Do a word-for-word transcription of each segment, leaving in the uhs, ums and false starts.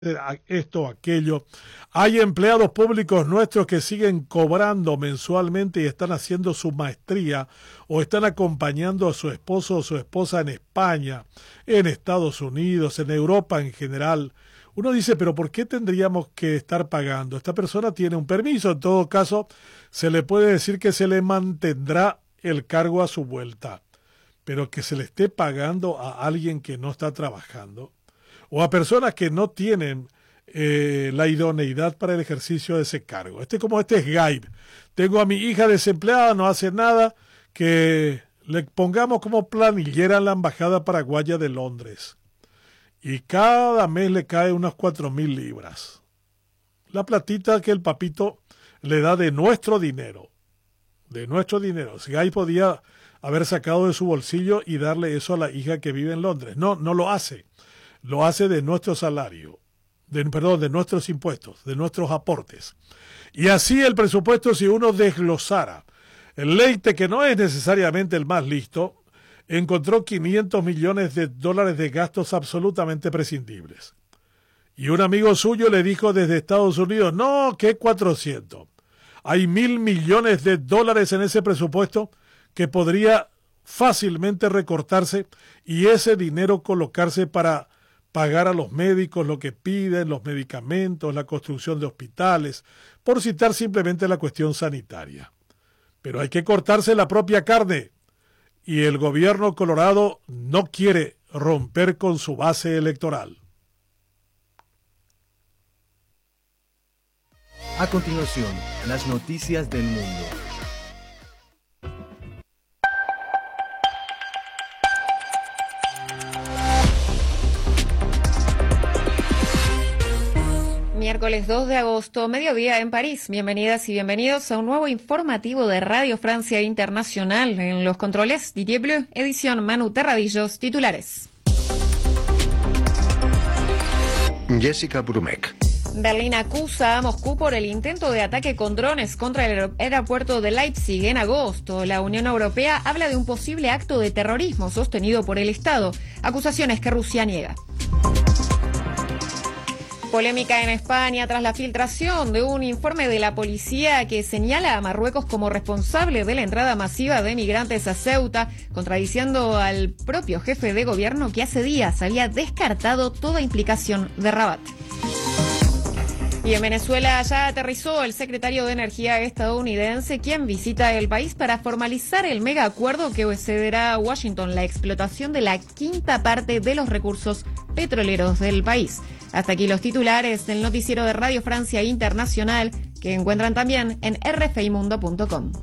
esto, aquello. Hay empleados públicos nuestros que siguen cobrando mensualmente y están haciendo su maestría o están acompañando a su esposo o su esposa en España, en Estados Unidos, en Europa en general. Uno dice, pero ¿por qué tendríamos que estar pagando? Esta persona tiene un permiso, en todo caso se le puede decir que se le mantendrá el cargo a su vuelta, pero que se le esté pagando a alguien que no está trabajando o a personas que no tienen eh, la idoneidad para el ejercicio de ese cargo. Este como este es Gaib. Tengo a mi hija desempleada, no hace nada, que le pongamos como planillera en la Embajada Paraguaya de Londres. Y cada mes le cae unas cuatro mil libras. La platita que el papito le da de nuestro dinero. De nuestro dinero. Si Gaib podía haber sacado de su bolsillo y darle eso a la hija que vive en Londres. No, no lo hace. Lo hace de nuestro salario, de, perdón, de nuestros impuestos, de nuestros aportes. Y así el presupuesto, si uno desglosara, el Leite, que no es necesariamente el más listo, encontró quinientos millones de dólares de gastos absolutamente prescindibles. Y un amigo suyo le dijo desde Estados Unidos, no, que cuatrocientos. Hay mil millones de dólares en ese presupuesto que podría fácilmente recortarse y ese dinero colocarse para pagar a los médicos lo que piden, los medicamentos, la construcción de hospitales, por citar simplemente la cuestión sanitaria. Pero hay que cortarse la propia carne, y el gobierno colorado no quiere romper con su base electoral. A continuación, las noticias del mundo. Miércoles dos de agosto, mediodía en París. Bienvenidas y bienvenidos a un nuevo informativo de Radio Francia Internacional. En los controles, Didier Bleu, edición Manu Terradillos, titulares. Jessica Brumek. Berlín acusa a Moscú por el intento de ataque con drones contra el aeropuerto de Leipzig en agosto. La Unión Europea habla de un posible acto de terrorismo sostenido por el Estado, acusaciones que Rusia niega. Polémica en España tras la filtración de un informe de la policía que señala a Marruecos como responsable de la entrada masiva de migrantes a Ceuta, contradiciendo al propio jefe de gobierno que hace días había descartado toda implicación de Rabat. Y en Venezuela ya aterrizó el secretario de Energía estadounidense, quien visita el país para formalizar el mega acuerdo que cederá a Washington la explotación de la quinta parte de los recursos petroleros del país. Hasta aquí los titulares del noticiero de Radio Francia Internacional, que encuentran también en r f i mundo punto com.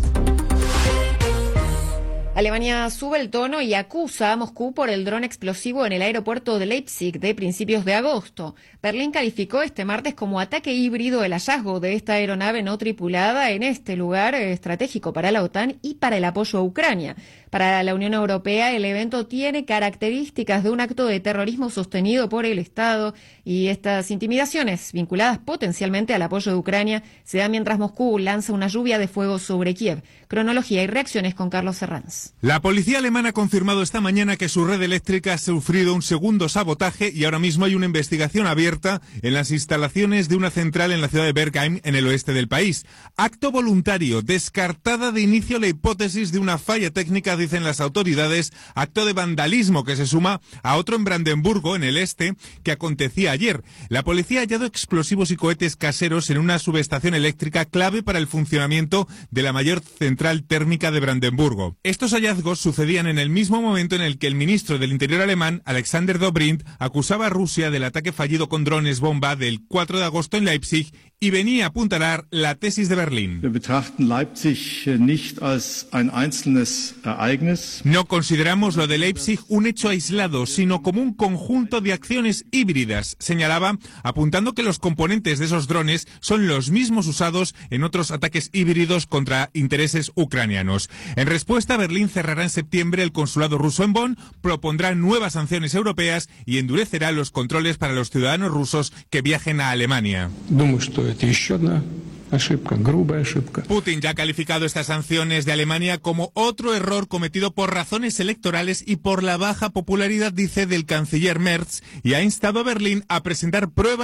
Alemania sube el tono y acusa a Moscú por el dron explosivo en el aeropuerto de Leipzig de principios de agosto. Berlín calificó este martes como ataque híbrido el hallazgo de esta aeronave no tripulada en este lugar estratégico para la OTAN y para el apoyo a Ucrania. Para la Unión Europea, el evento tiene características de un acto de terrorismo sostenido por el Estado y estas intimidaciones, vinculadas potencialmente al apoyo de Ucrania, se dan mientras Moscú lanza una lluvia de fuego sobre Kiev. Cronología y reacciones con Carlos Serrans. La policía alemana ha confirmado esta mañana que su red eléctrica ha sufrido un segundo sabotaje y ahora mismo hay una investigación abierta en las instalaciones de una central en la ciudad de Bergheim, en el oeste del país. Acto voluntario, descartada de inicio la hipótesis de una falla técnica, dicen las autoridades, acto de vandalismo que se suma a otro en Brandenburgo, en el este, que acontecía ayer. La policía ha hallado explosivos y cohetes caseros en una subestación eléctrica clave para el funcionamiento de la mayor central térmica de Brandenburgo. Estos hallazgos sucedían en el mismo momento en el que el ministro del Interior alemán, Alexander Dobrindt, acusaba a Rusia del ataque fallido con drones bomba del cuatro de agosto en Leipzig y venía a apuntalar la tesis de Berlín. No consideramos lo de Leipzig un hecho aislado, sino como un conjunto de acciones híbridas, señalaba, apuntando que los componentes de esos drones son los mismos usados en otros ataques híbridos contra intereses ucranianos. En respuesta, Berlín cerrará en septiembre el consulado ruso en Bonn, propondrá nuevas sanciones europeas y endurecerá los controles para los ciudadanos rusos que viajen a Alemania. Putin ya ha calificado estas sanciones de Alemania como otro error cometido por razones electorales y por la baja popularidad, dice, del canciller Merz, y ha instado a Berlín a presentar pruebas